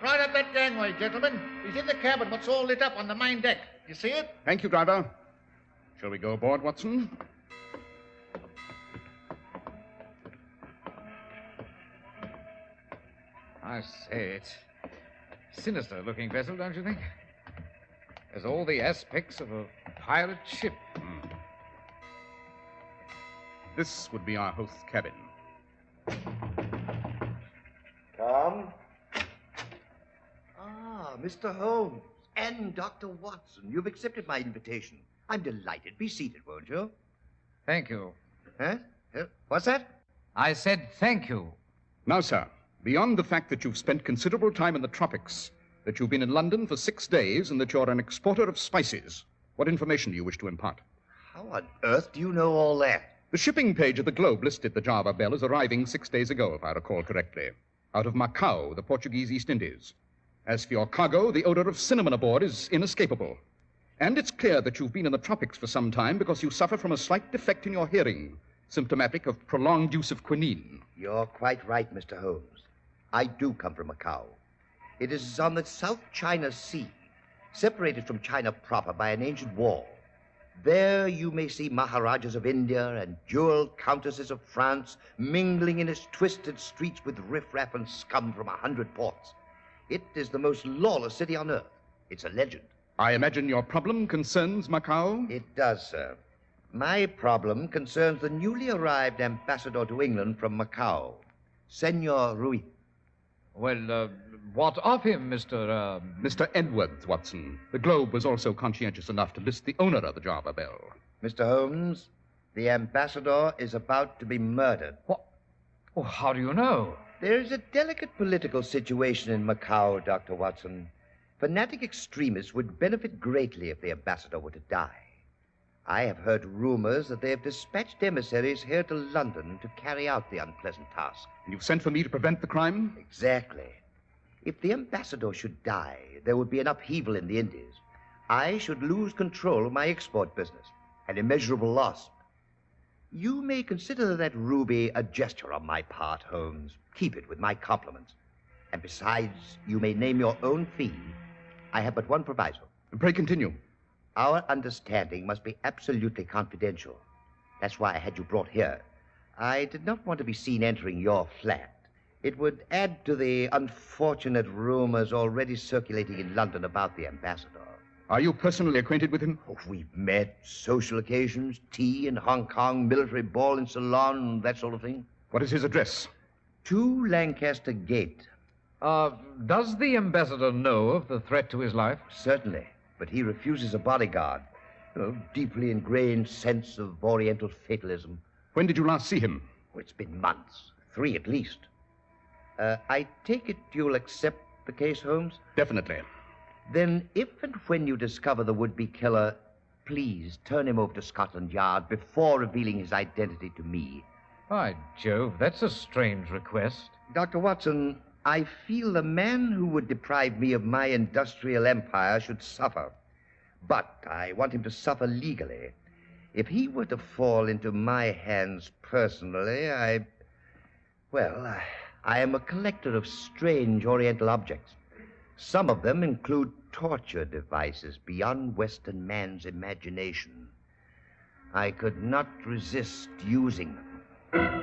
Right up that gangway, gentlemen. He's in the cabin, what's all lit up on the main deck. You see it? Thank you, driver. Shall we go aboard, Watson? I say, it's sinister-looking vessel, don't you think? There's all the aspects of a pirate ship. This would be our host's cabin. Come. Mr. Holmes and Dr. Watson, you've accepted my invitation. I'm delighted. Be seated, won't you? Thank you. Huh? What's that? I said thank you. Now, sir, beyond the fact that you've spent considerable time in the tropics, that you've been in London for 6 days, and that you're an exporter of spices, what information do you wish to impart? How on earth do you know all that? The shipping page of the Globe listed the Java Belle as arriving 6 days ago, if I recall correctly, out of Macau, the Portuguese East Indies. As for your cargo, the odor of cinnamon aboard is inescapable. And it's clear that you've been in the tropics for some time because you suffer from a slight defect in your hearing, symptomatic of prolonged use of quinine. You're quite right, Mr. Holmes. I do come from Macau. It is on the South China Sea, separated from China proper by an ancient wall. There you may see Maharajas of India and jeweled countesses of France mingling in its twisted streets with riffraff and scum from 100 ports. It is the most lawless city on earth. It's a legend. I imagine your problem concerns Macau? It does, sir. My problem concerns the newly arrived ambassador to England from Macau, Senor Rui. Well, what of him, Mr. Mr. Edwards, Watson. The Globe was also conscientious enough to list the owner of the Java Belle. Mr. Holmes, the ambassador is about to be murdered. What? Oh, how do you know? There is a delicate political situation in Macau, Dr. Watson. Fanatic extremists would benefit greatly if the ambassador were to die. I have heard rumors that they have dispatched emissaries here to London to carry out the unpleasant task. You've sent for me to prevent the crime? Exactly. If the ambassador should die, there would be an upheaval in the Indies. I should lose control of my export business, an immeasurable loss. You may consider that ruby a gesture on my part, Holmes. Keep it with my compliments. And besides, you may name your own fee. I have but one proviso. Pray continue. Our understanding must be absolutely confidential. That's why I had you brought here. I did not want to be seen entering your flat. It would add to the unfortunate rumors already circulating in London about the ambassador. Are you personally acquainted with him? Oh, we've met, social occasions, tea in Hong Kong, military ball in Ceylon, that sort of thing. What is his address? 2 Lancaster Gate. Does the ambassador know of the threat to his life? Certainly, but he refuses a bodyguard. Deeply ingrained sense of Oriental fatalism. When did you last see him? Oh, it's been months. 3 at least. I take it you'll accept the case, Holmes? Definitely. Then, if and when you discover the would-be killer, please turn him over to Scotland Yard before revealing his identity to me. By Jove, that's a strange request. Dr. Watson, I feel the man who would deprive me of my industrial empire should suffer. But I want him to suffer legally. If he were to fall into my hands personally, I am a collector of strange Oriental objects. Some of them include torture devices beyond Western man's imagination. I could not resist using them.